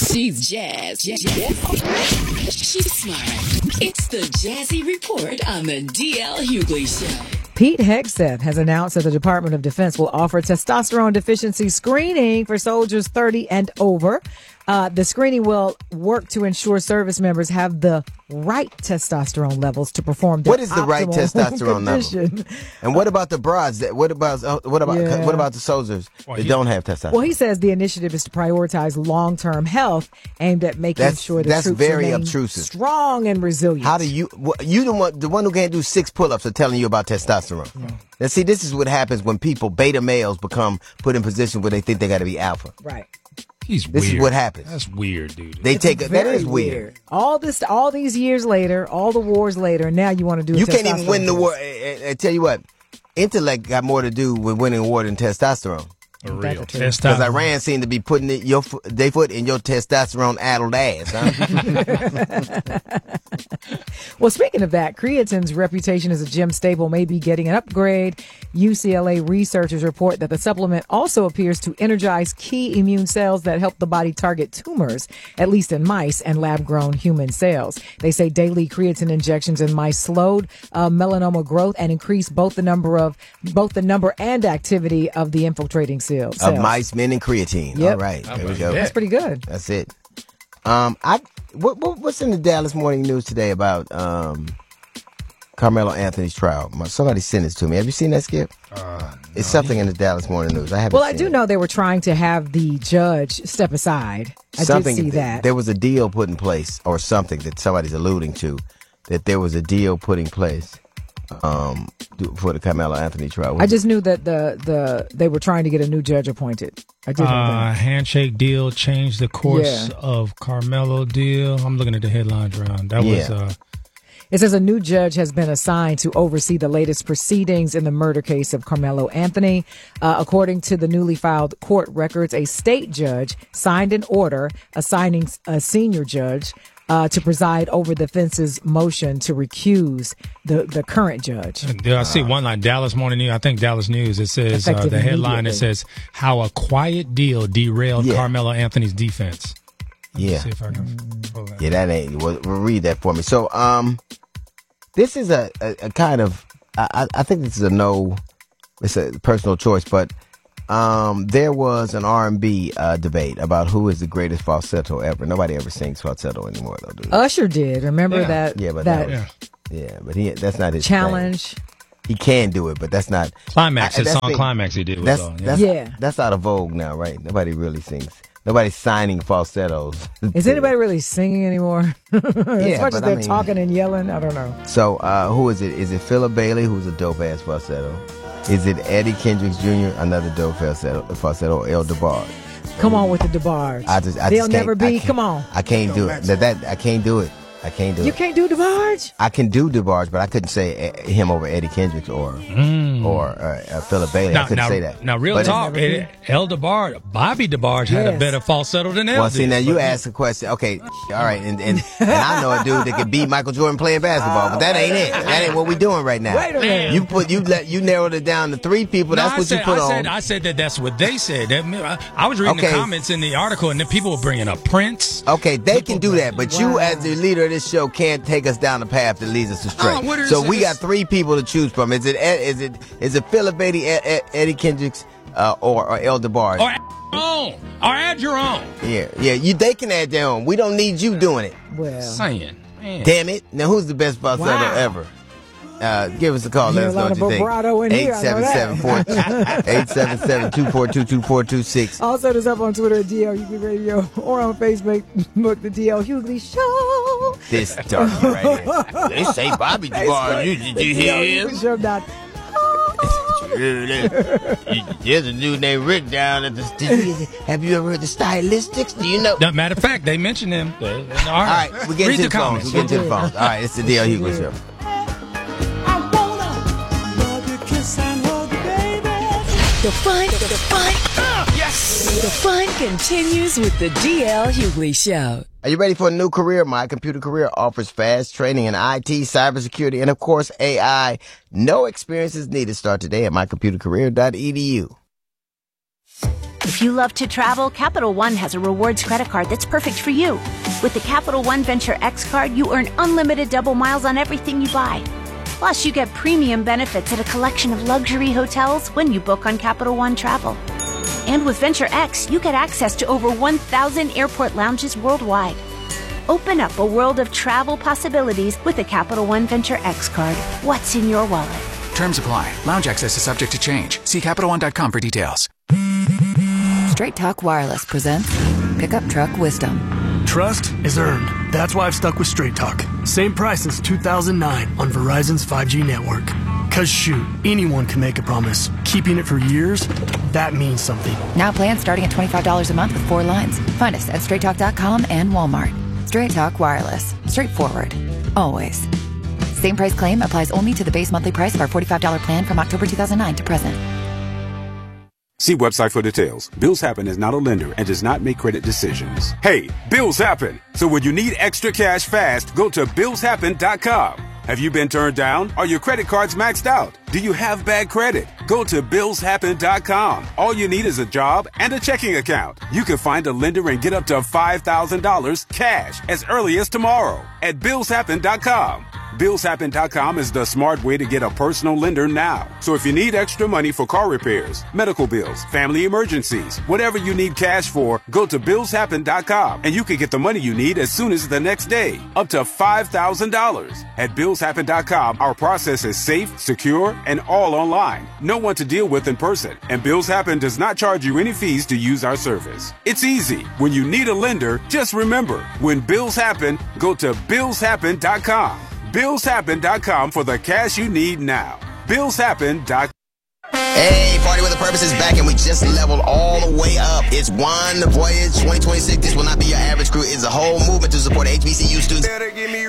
She's jazz. She's smart. It's the Jazzy Report on the DL Hughley Show. Pete Hegseth has announced that the Department of Defense will offer testosterone deficiency screening for soldiers 30 and over. The screening will work to ensure service members have the right testosterone levels to perform their What is the right testosterone level? And what about the broads? What about the soldiers that don't have testosterone? Well, he says the initiative is to prioritize long-term health aimed at making sure the troops very remain obtrusive. Strong and resilient. How do you the one who can't do 6 pull-ups are telling you about testosterone? Yeah. Now, see, this is what happens when beta males become put in position where they think they got to be alpha. Right. This is what happens. That's weird, dude. That is weird. All these years later, all the wars later, now you want to do. You can't even win the war. I tell you what, intellect got more to do with winning a war than testosterone. For real, because Iran seemed to be putting their foot in your testosterone-addled ass. Huh? Well, speaking of that, creatine's reputation as a gym staple may be getting an upgrade. UCLA researchers report that the supplement also appears to energize key immune cells that help the body target tumors, at least in mice and lab-grown human cells. They say daily creatine injections in mice slowed melanoma growth and increased both the number and activity of the infiltrating cells. Of mice, men, and creatine. Yep. All right, there we go. That's pretty good. That's it. What's in the Dallas Morning News today about Carmelo Anthony's trial? Somebody sent this to me. Have you seen that, Skip? It's something in the Dallas Morning News. I do know they were trying to have the judge step aside. I did see that. There was a deal put in place, or something that somebody's alluding to, that there was a deal put in place for the Carmelo Anthony trial. I just knew that they were trying to get a new judge appointed. I did know that. Handshake deal changed the course of Carmelo deal. I'm looking at the headlines around. That was. It says a new judge has been assigned to oversee the latest proceedings in the murder case of Carmelo Anthony. According to the newly filed court records, a state judge signed an order assigning a senior judge to preside over the defense's motion to recuse the current judge. I see one line, Dallas Morning News. I think Dallas News. It says the headline. It says how a quiet deal derailed Carmelo Anthony's defense. Let me see if I can pull that. Yeah, that ain't. We'll read that for me. So, this is a kind of. I think this is a no. It's a personal choice, but. There was an R&B debate about who is the greatest falsetto ever. Nobody ever sings falsetto anymore, though, do they? Usher did. Remember that? Yeah, but that's not his challenge. Thing. He can do it, but that's not Climax. His song Climax he did. That's out of vogue now, right? Nobody really sings. Nobody's signing falsettos. Is anybody really singing anymore? As much as they're talking and yelling, I don't know. So, who is it? Is it Philip Bailey, who's a dope ass falsetto? Is it Eddie Kendricks Jr., another dope falsetto, or El DeBarge? Come on with the DeBarge. They'll never be. Come on. I can't do it. I can't do it. You can't do DeBarge? I can do DeBarge, but I couldn't say him over Eddie Kendricks or Philip Bailey. I couldn't say that. Now, real talk, El DeBarge, Bobby DeBarge had a better falsetto than El. Well, see, now you ask a question. Okay, all right, and I know a dude that could beat Michael Jordan playing basketball, but that ain't it. That ain't what we doing right now. Wait a minute. You narrowed it down to 3 people. That's what you put on. I said that's what they said. I was reading the comments in the article, and then people were bringing up Prince. Okay, they can do that, but you as the leader of this show can't take us down the path that leads us astray. So we got 3 people to choose from. Is it Philip Bailey, Eddie Kendricks, or El DeBarge? Or add your own. Yeah. They can add their own. We don't need you doing it. Well, saying, man. Damn it! Now who's the best falsetto ever? Give us a call. Let us know what you think. 877-242-2426. Also, there's up on Twitter at DL Hughley Radio or on Facebook, the DL Hughley Show. This dark right here. They say Bobby DeBarge. Did you hear him? There's a dude named Rick down at the studio. Have you ever heard the Stylistics? Do you know? No, matter of fact, they mentioned him. All right, we get to the phones. All right, it's the DL Hughley Show. The fun continues with the DL Hughley Show. Are you ready for a new career? My Computer Career offers fast training in IT, cybersecurity, and of course AI. No experience is needed. Start today at mycomputercareer.edu. If you love to travel, Capital One has a rewards credit card that's perfect for you. With the Capital One Venture X card, you earn unlimited double miles on everything you buy. Plus, you get premium benefits at a collection of luxury hotels when you book on Capital One Travel. And with Venture X, you get access to over 1,000 airport lounges worldwide. Open up a world of travel possibilities with the Capital One Venture X card. What's in your wallet? Terms apply. Lounge access is subject to change. See CapitalOne.com for details. Straight Talk Wireless presents Pickup Truck Wisdom. Trust is earned. That's why I've stuck with Straight Talk. Same price since 2009 on Verizon's 5G network. Cause shoot, anyone can make a promise. Keeping it for years, that means something. Now plans starting at $25 a month with 4 lines. Find us at StraightTalk.com and Walmart. Straight Talk Wireless. Straightforward. Always. Same price claim applies only to the base monthly price of our $45 plan from October 2009 to present. See website for details. Bills Happen is not a lender and does not make credit decisions. Hey, bills happen. So when you need extra cash fast, go to BillsHappen.com. Have you been turned down? Are your credit cards maxed out? Do you have bad credit? Go to BillsHappen.com. All you need is a job and a checking account. You can find a lender and get up to $5,000 cash as early as tomorrow at BillsHappen.com. BillsHappen.com is the smart way to get a personal lender now. So if you need extra money for car repairs, medical bills, family emergencies, whatever you need cash for, go to BillsHappen.com and you can get the money you need as soon as the next day, up to $5,000. At BillsHappen.com, our process is safe, secure, and all online. No one to deal with in person. And Bills Happen does not charge you any fees to use our service. It's easy. When you need a lender, just remember, when bills happen, go to BillsHappen.com. BillsHappen.com for the cash you need now. BillsHappen.com. Hey, Party with a Purpose is back, and we just leveled all the way up. It's One Voyage 2026. This will not be your average crew. It's a whole movement to support HBCU students.